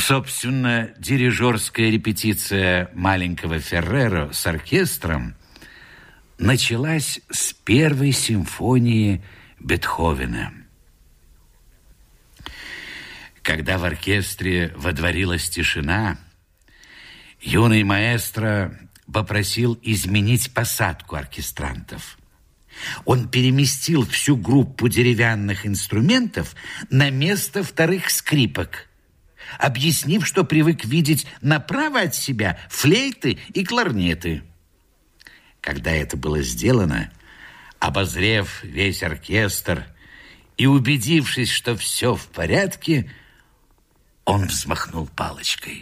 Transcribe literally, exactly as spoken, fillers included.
Собственно, дирижерская репетиция маленького Ферреро с оркестром началась с первой симфонии Бетховена. Когда в оркестре водворилась тишина, юный маэстро попросил изменить посадку оркестрантов. Он переместил всю группу деревянных инструментов на место вторых скрипок, объяснив, что привык видеть направо от себя флейты и кларнеты. Когда это было сделано, обозрев весь оркестр и убедившись, что все в порядке, он взмахнул палочкой.